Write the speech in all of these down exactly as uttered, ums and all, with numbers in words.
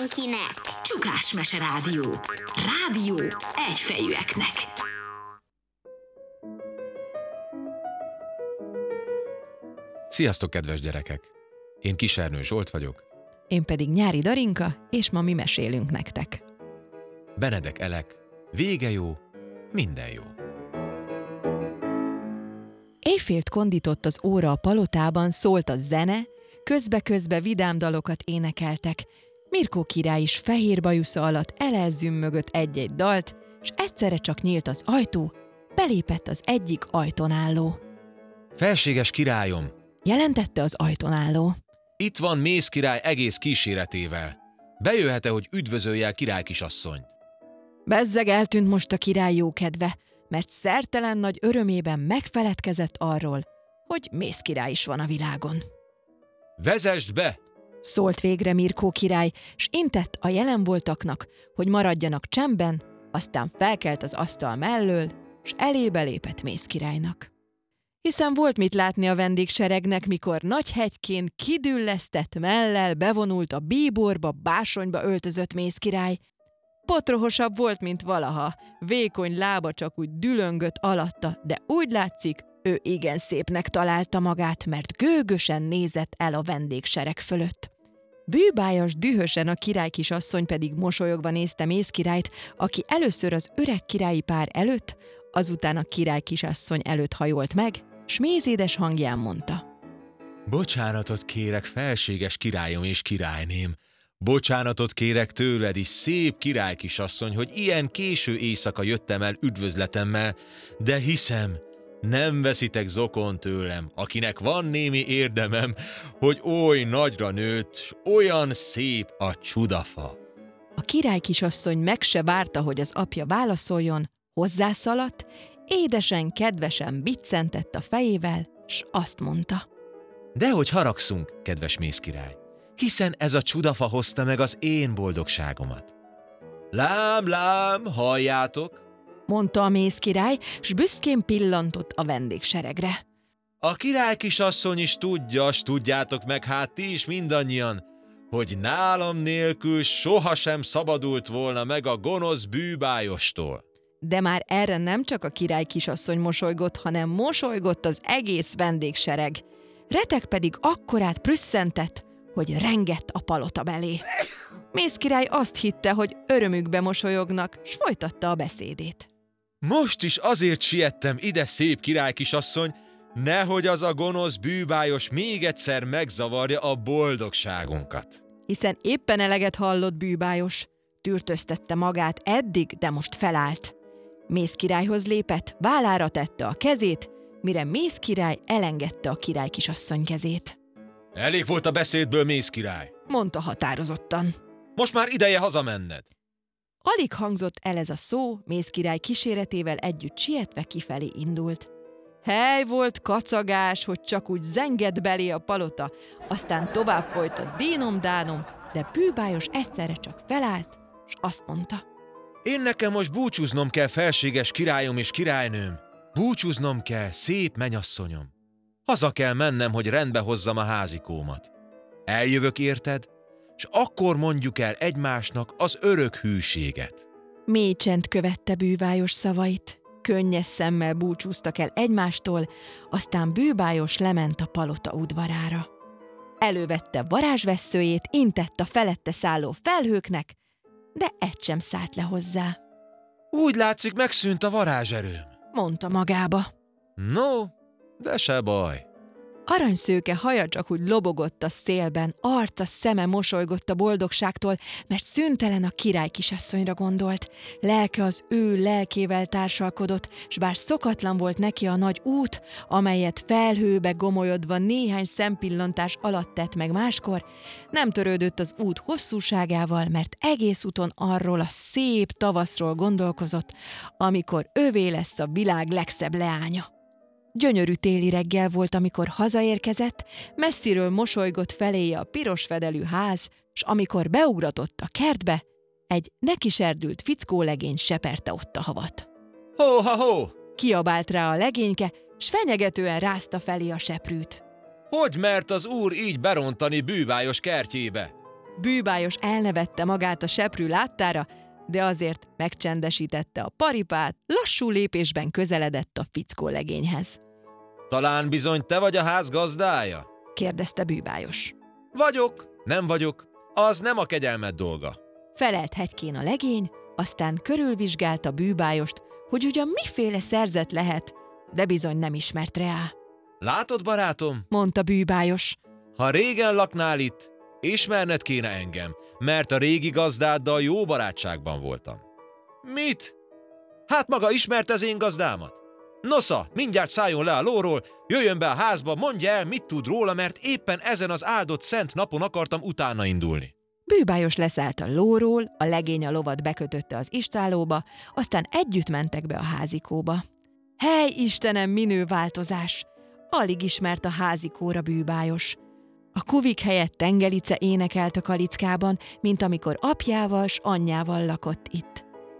mindenkinek. Csukás Mese Rádió. Rádió egyfejűeknek. Sziasztok, kedves gyerekek! Én Kisernő Zsolt vagyok. Én pedig Nyári Darinka, és ma mi mesélünk nektek. Benedek Elek, vége jó, minden jó. Éjfélt kondított az óra a palotában, szólt a zene, közbe-közbe vidám dalokat énekeltek. Mirkó király is fehér bajusza alatt elelzümmögött egy-egy dalt, s egyszerre csak nyílt az ajtó, belépett az egyik ajtón álló. Felséges királyom! Jelentette az ajtón álló. Itt van Mész király egész kíséretével. Bejöhet-e, hogy üdvözölje a királykisasszonyt? Bezzeg eltűnt most a király jókedve, mert szertelen nagy örömében megfeledkezett arról, hogy Mész király is van a világon. Vezesd be! Szólt végre Mirkó király, s intett a jelen voltaknak, hogy maradjanak csendben, aztán felkelt az asztal mellől, s elébe lépett Mész királynak. Hiszen volt mit látni a vendégseregnek, mikor nagy hegykén kidüllesztett mellel bevonult a bíborba, básonyba öltözött Mész király. Potrohosabb volt, mint valaha, vékony lába csak úgy dülöngött alatta, de úgy látszik, ő igen szépnek találta magát, mert gőgösen nézett el a vendégsereg fölött. Bűbájas dühösen a királykisasszony pedig mosolyogva nézte Mész királyt, aki először az öreg királyi pár előtt, azután a királykisasszony előtt hajolt meg, s mézédes hangján mondta. Bocsánatot kérek, felséges királyom és királyném. Bocsánatot kérek tőled is, szép királykisasszony, hogy ilyen késő éjszaka jöttem el üdvözletemmel, de hiszem, nem veszitek zokon tőlem, akinek van némi érdemem, hogy oly nagyra nőtt, s olyan szép a csudafa. A királykisasszony meg se várta, hogy az apja válaszoljon, hozzászaladt, édesen, kedvesen biccentett a fejével, s azt mondta. Dehogy haragszunk, kedves Mész király, hiszen ez a csudafa hozta meg az én boldogságomat. Lám, lám, halljátok? Mondta a Mész király, s büszkén pillantott a vendégseregre. A királykisasszony is tudja, s tudjátok meg hát ti is mindannyian, hogy nálam nélkül sohasem szabadult volna meg a gonosz bűbájostól. De már erre nem csak a királykisasszony mosolygott, hanem mosolygott az egész vendégsereg. Retek pedig akkorát prüsszentett, hogy rengett a palota belé. Mész király azt hitte, hogy örömükbe mosolyognak, s folytatta a beszédét. Most is azért siettem ide, szép királykisasszony, nehogy az a gonosz bűbájos még egyszer megzavarja a boldogságunkat. Hiszen éppen eleget hallott bűbájos, tűrtöztette magát eddig, de most felállt. Mész királyhoz lépett, vállára tette a kezét, mire Mész király elengedte a királykisasszony kezét. Elég volt a beszédből, Mész király, mondta határozottan. Most már ideje hazamenned. Alig hangzott el ez a szó, Mész király kíséretével együtt sietve kifelé indult. Hely volt kacagás, hogy csak úgy zengett belé a palota, aztán tovább folyt a dínom-dánom, de bűbájos egyszerre csak felállt, s azt mondta. Én nekem most búcsúznom kell, felséges királyom és királynőm. Búcsúznom kell, szép menyasszonyom. Haza kell mennem, hogy rendbe hozzam a házikómat. Eljövök érted, és akkor mondjuk el egymásnak az örök hűséget. Mély csend követte bűbájos szavait. Könnyes szemmel búcsúztak el egymástól, aztán bűbájos lement a palota udvarára. Elővette varázsvesszőjét, intett a felette szálló felhőknek, de egy sem szállt le hozzá. Úgy látszik, megszűnt a varázserőm, mondta magába. No, de se baj. Aranyszőke haja csak úgy lobogott a szélben, arca szeme mosolygott a boldogságtól, mert szüntelen a királykisasszonyra gondolt. Lelke az ő lelkével társalkodott, s bár szokatlan volt neki a nagy út, amelyet felhőbe gomolyodva néhány szempillantás alatt tett meg máskor, nem törődött az út hosszúságával, mert egész úton arról a szép tavaszról gondolkozott, amikor övé lesz a világ legszebb leánya. Gyönyörű téli reggel volt, amikor hazaérkezett, messziről mosolygott feléje a piros fedelű ház, s amikor beugratott a kertbe, egy nekiserdült fickólegény seperte ott a havat. Ho-ha-ho! Kiabált rá a legényke, s fenyegetően rázta felé a seprűt. Hogy mert az úr így berontani bűbájos kertjébe? Bűbájos elnevette magát a seprű láttára, de azért megcsendesítette a paripát, lassú lépésben közeledett a fickó legényhez. Talán bizony te vagy a ház gazdája? Kérdezte Bűbájos. Vagyok, nem vagyok, az nem a kegyelmed dolga. Felelt hegykén a legény, aztán körülvizsgálta Bűbájost, hogy ugyan miféle szerzet lehet, de bizony nem ismert rá. Látod, barátom? Mondta Bűbájos. Ha régen laknál itt, ismerned kéne engem, mert a régi gazdáddal jó barátságban voltam. Mit? Hát maga ismert az én gazdámat? Nosza, mindjárt szálljon le a lóról, jöjjön be a házba, mondja el, mit tud róla, mert éppen ezen az áldott szent napon akartam utána indulni. Bűbájos leszállt a lóról, a legény a lovat bekötötte az istállóba, aztán együtt mentek be a házikóba. Hely, Istenem, minő változás! Alig ismert a házikóra Bűbájos. A kuvik helyett tengelice énekelt a kalickában, mint amikor apjával s anyjával lakott itt.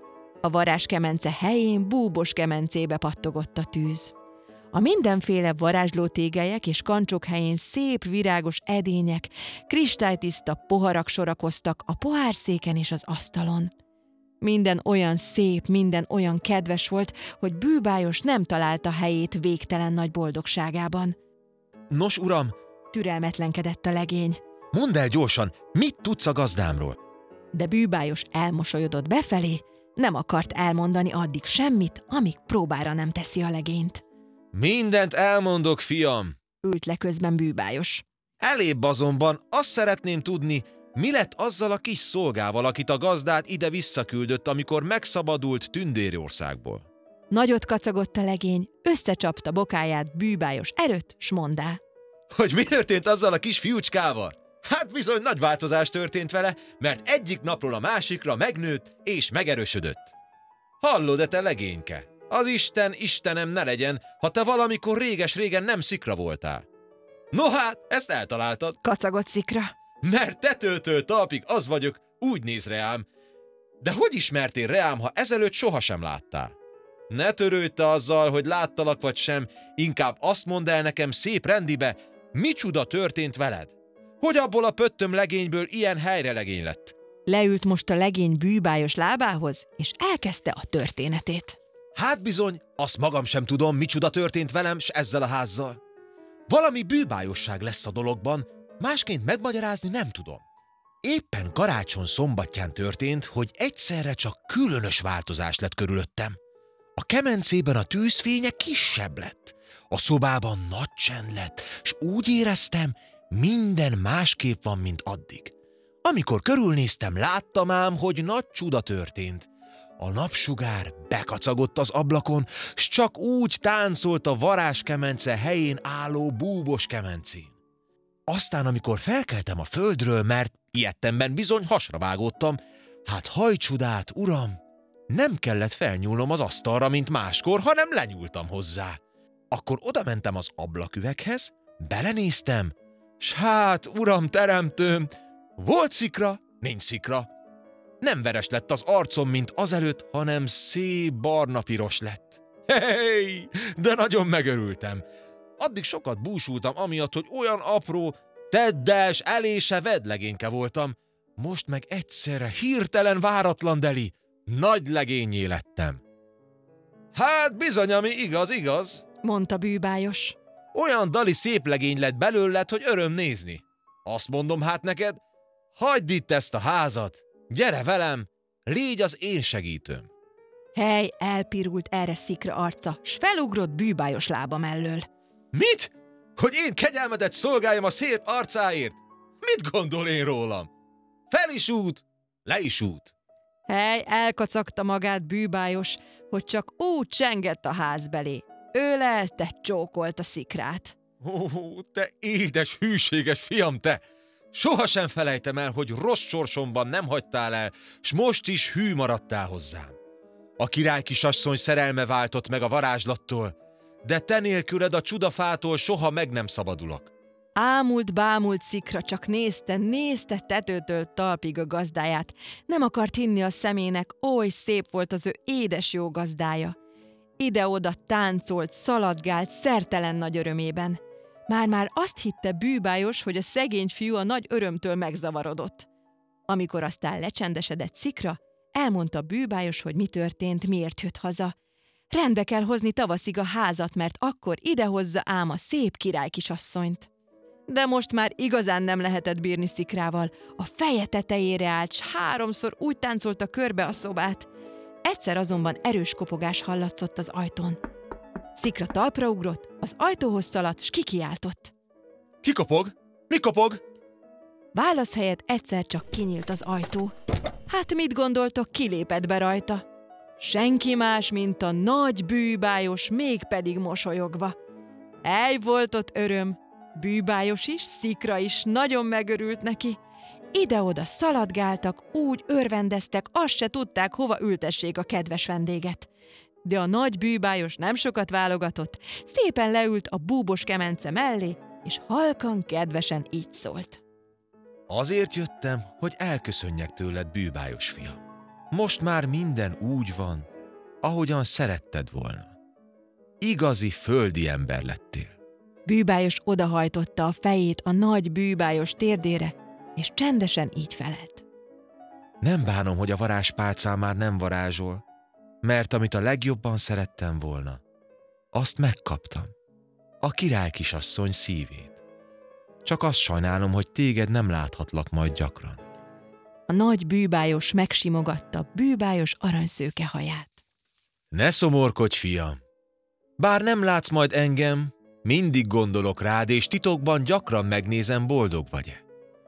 A varázskemence helyén búbos kemencébe pattogott a tűz. A mindenféle varázslótégelyek és kancsok helyén szép virágos edények, kristálytiszta poharak sorakoztak a pohárszéken és az asztalon. Minden olyan szép, minden olyan kedves volt, hogy Bűbájos nem találta helyét végtelen nagy boldogságában. Nos, uram, türelmetlenkedett a legény. mondd el gyorsan, mit tudsz a gazdámról? De Bűbájos elmosolyodott befelé, nem akart elmondani addig semmit, amíg próbára nem teszi a legényt. Mindent elmondok, fiam. Ült le közben Bűbájos. Elébb azonban azt szeretném tudni, mi lett azzal a kis szolgával, akit a gazdát ide visszaküldött, amikor megszabadult Tündérországból. Nagyot kacagott a legény, összecsapta bokáját Bűbájos előtt, s mondá. Hogy mi történt azzal a kis fiúcskával? Hát bizony nagy változás történt vele, mert egyik napról a másikra megnőtt és megerősödött. Hallod-e, te legényke? Az Isten, Istenem ne legyen, ha te valamikor réges-régen nem szikra voltál. No hát, ezt eltaláltad. Kacagott Szikra. Mert tetőtől talpig az vagyok, úgy néz reám. De hogy ismertél reám, ha ezelőtt sohasem láttál? Ne törődj te azzal, hogy láttalak vagy sem, inkább azt mondd el nekem szép rendibe, micsuda történt veled? Hogy abból a pöttöm legényből ilyen helyrelegény lett? Leült most a legény Bűbájos lábához, és elkezdte a történetét. Hát bizony, azt magam sem tudom, micsuda történt velem, s ezzel a házzal. Valami bűbájosság lesz a dologban, másként megmagyarázni nem tudom. Éppen karácsony szombatján történt, hogy egyszerre csak különös változás lett körülöttem. A kemencében a tűzfénye kisebb lett, a szobában nagy csend lett, s úgy éreztem, minden másképp van, mint addig. Amikor körülnéztem, láttam ám, hogy nagy csuda történt. A napsugár bekacagott az ablakon, s csak úgy táncolt a varázskemence helyén álló búbos kemencén. Aztán, amikor felkeltem a földről, mert ilyettemben bizony hasra vágódtam, hát hajcsudát, uram, nem kellett felnyúlnom az asztalra, mint máskor, hanem lenyúltam hozzá. Akkor odamentem az ablaküveghez, belenéztem, s hát, uram teremtőm, volt szikra, nincs szikra. Nem veres lett az arcom, mint azelőtt, hanem szép barna-piros lett. Hey, de nagyon megörültem. Addig sokat búsultam amiatt, hogy olyan apró, teddes, elése vedlegényke voltam. Most meg egyszerre hirtelen váratlan deli, nagy legényé lettem. Hát bizony, ami igaz, igaz, mondta Bűbájos. Olyan dali szép legény lett belőled, hogy öröm nézni. Azt mondom hát neked, hagyd itt ezt a házat, gyere velem, légy az én segítőm. Hely, elpirult erre Szikra arca, s felugrott Bűbájos lába mellől. Mit? Hogy én kegyelmedet szolgáljam a szép arcáért? Mit gondol én rólam? Fel is út, le is út. Hely, elkacagta magát Bűbájos, hogy csak úgy csengett a ház belé. Ölelte, csókolta Szikrát. Ó, te édes, hűséges fiam, te! Sohasem felejtem el, hogy rossz sorsomban nem hagytál el, s most is hű maradtál hozzám. A király kisasszony szerelme váltott meg a varázslattól, de te nélküled a csudafától soha meg nem szabadulok. Ámult, bámult Szikra, csak nézte, nézte tetőtől talpig a gazdáját. Nem akart hinni a szemének, oly szép volt az ő édes jó gazdája. Ide-oda táncolt, szaladgált, szertelen nagy örömében. Már-már azt hitte Bűbájos, hogy a szegény fiú a nagy örömtől megzavarodott. Amikor aztán lecsendesedett Szikra, elmondta bűbájos, hogy mi történt, miért jött haza. Rendbe kell hozni tavaszig a házat, mert akkor idehozza ám a szép királykisasszonyt. De most már igazán nem lehetett bírni Szikrával. A feje tetejére állt, s háromszor úgy táncolta körbe a szobát. Egyszer azonban erős kopogás hallatszott az ajtón. Szikra talpra ugrott, az ajtóhoz szaladt, s kikiáltott. Ki kopog? Mi kopog? Válasz helyett egyszer csak kinyílt az ajtó. Hát mit gondoltok, kilépett be rajta? Senki más, mint a nagy bűbájos, mégpedig mosolyogva. Ej, volt ott öröm. Bűbájos is, Szikra is nagyon megörült neki. Ide-oda szaladgáltak, úgy örvendeztek, azt se tudták, hova ültessék a kedves vendéget. De a nagy bűbájos nem sokat válogatott, szépen leült a búbos kemence mellé, és halkan, kedvesen így szólt. Azért jöttem, hogy elköszönjek tőled, bűbájos fiam. Most már minden úgy van, ahogyan szeretted volna. Igazi földi ember lettél. Bűbájos odahajtotta a fejét a nagy bűbájos térdére, és csendesen így felelt. Nem bánom, hogy a varázspálcám már nem varázsol, mert amit a legjobban szerettem volna, azt megkaptam. A királykisasszony szívét. Csak azt sajnálom, hogy téged nem láthatlak majd gyakran. A nagy bűbájos megsimogatta bűbájos aranyszőke haját. Ne szomorkodj, fiam! Bár nem látsz majd engem, mindig gondolok rád, és titokban gyakran megnézem, boldog vagy-e.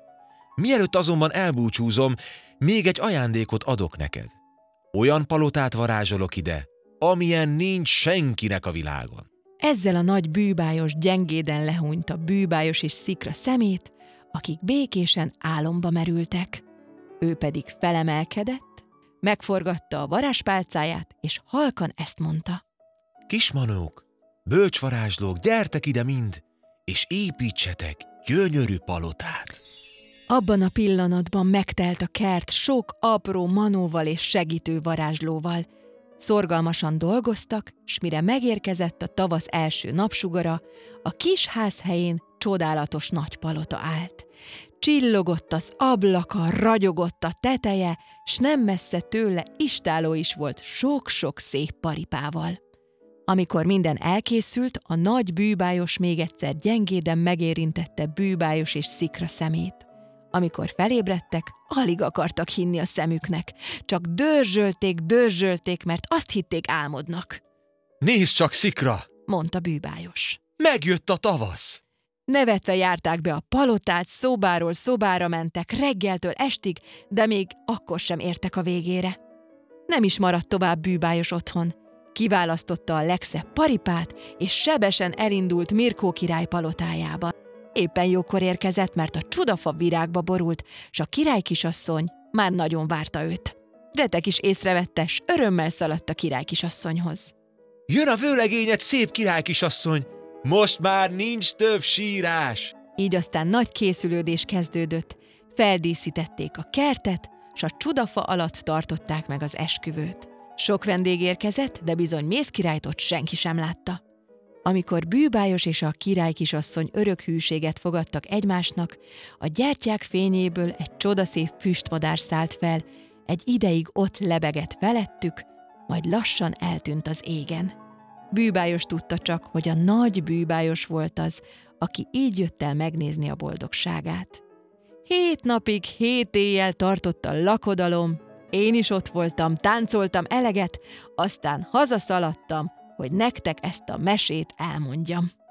Mielőtt azonban elbúcsúzom, még egy ajándékot adok neked. Olyan palotát varázsolok ide, amilyen nincs senkinek a világon. Ezzel a nagy bűbájos gyengéden lehúnyta bűbájos és Szikra szemét, akik békésen álomba merültek. Ő pedig felemelkedett, megforgatta a varázspálcáját, és halkan ezt mondta. Kismanók, bölcsvarázslók, gyertek ide mind, és építsetek gyönyörű palotát. Abban a pillanatban megtelt a kert sok apró manóval és segítő varázslóval. Szorgalmasan dolgoztak, s mire megérkezett a tavasz első napsugara, a kis ház helyén csodálatos nagy palota állt. Csillogott az ablaka, ragyogott a teteje, s nem messze tőle istálló is volt sok-sok szép paripával. Amikor minden elkészült, a nagy bűbájos még egyszer gyengéden megérintette bűbájos és Szikra szemét. Amikor felébredtek, alig akartak hinni a szemüknek, csak dörzsölték, dörzsölték, mert azt hitték álmodnak. Nézd csak, Szikra! Mondta bűbájos. Megjött a tavasz! Nevetve járták be a palotát, szobáról szobára mentek, reggeltől estig, de még akkor sem értek a végére. Nem is maradt tovább bűbájos otthon. Kiválasztotta a legszebb paripát, és sebesen elindult Mirkó király palotájába. Éppen jókor érkezett, mert a csudafa virágba borult, s a királykisasszony már nagyon várta őt. Retek is észrevette, s örömmel szaladt a királykisasszonyhoz. Jön a vőlegényed, szép királykisasszony! Most már nincs több sírás! Így aztán nagy készülődés kezdődött. Feldíszítették a kertet, s a csudafa alatt tartották meg az esküvőt. Sok vendég érkezett, de bizony Mézkirályt ott senki sem látta. Amikor bűbájos és a királykisasszony örök hűséget fogadtak egymásnak, a gyertyák fényéből egy csodaszép füstmadár szállt fel, egy ideig ott lebegett felettük, majd lassan eltűnt az égen. Bűbájos tudta csak, hogy a nagy bűbájos volt az, aki így jött el megnézni a boldogságát. Hét napig, hét éjjel tartott a lakodalom, én is ott voltam, táncoltam eleget, aztán hazaszaladtam, hogy nektek ezt a mesét elmondjam.